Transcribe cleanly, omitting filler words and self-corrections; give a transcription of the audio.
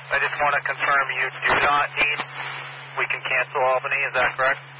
I just want to confirm you do not need, we can cancel Albany, is that correct?